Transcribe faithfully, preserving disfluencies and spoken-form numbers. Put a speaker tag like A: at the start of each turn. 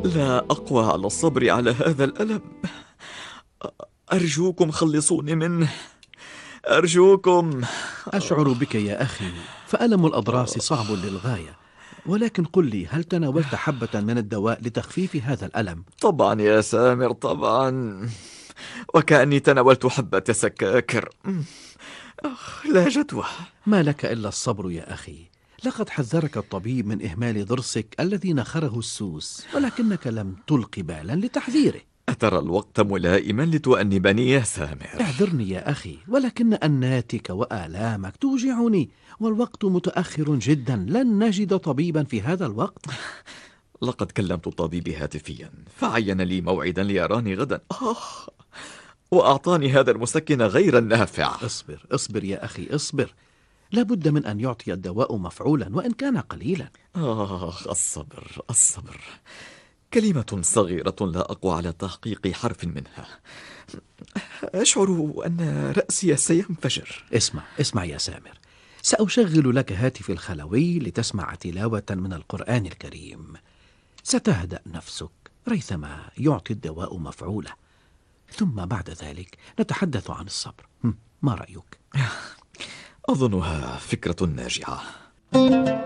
A: لا أقوى على الصبر على هذا الألم. أرجوكم خلصوني منه، أرجوكم.
B: أشعر بك يا أخي، فألم الأضراس صعب للغاية. ولكن قل لي، هل تناولت حبة من الدواء لتخفيف هذا الألم؟
A: طبعا يا سامر، طبعا، وكأني تناولت حبة سكاكر. لا جدوى.
B: ما لك إلا الصبر يا أخي. لقد حذرك الطبيب من إهمال ضرسك الذي نخره السوس، ولكنك لم تلق بالا لتحذيره.
A: أترى الوقت ملائما لتؤنبني يا سامر؟
B: اعذرني يا أخي، ولكن أناتك وآلامك توجعني، والوقت متأخر جدا. لن نجد طبيبا في هذا الوقت.
A: لقد كلمت الطبيب هاتفيا، فعين لي موعدا ليراني غدا. آه وأعطاني هذا المسكن غير النافع.
B: اصبر اصبر يا أخي، اصبر. لابد من أن يعطي الدواء مفعولا وإن كان قليلا.
A: آخ، الصبر الصبر، كلمة صغيرة لا أقوى على تحقيق حرف منها. أشعر أن رأسي سينفجر.
B: اسمع اسمع يا سامر، سأشغل لك هاتفي الخلوي لتسمع تلاوة من القرآن الكريم. ستهدأ نفسك ريثما يعطي الدواء مفعوله، ثم بعد ذلك نتحدث عن الصبر. هم، ما رأيك؟
A: أظنها فكرة ناجعة.